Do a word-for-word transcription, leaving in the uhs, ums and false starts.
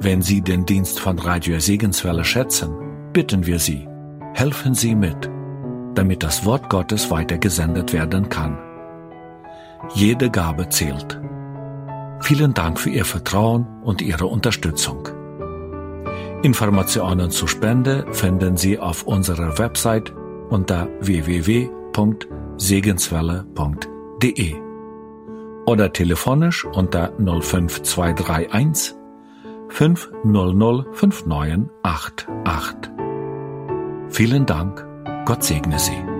Wenn Sie den Dienst von Radio Segenswelle schätzen, bitten wir Sie, helfen Sie mit, damit das Wort Gottes weitergesendet werden kann. Jede Gabe zählt. Vielen Dank für Ihr Vertrauen und Ihre Unterstützung. Informationen zur Spende finden Sie auf unserer Website unter w w w punkt segenswelle punkt d e oder telefonisch unter null fünf zwei drei eins fünf null null fünf neun acht acht. Vielen Dank, Gott segne Sie.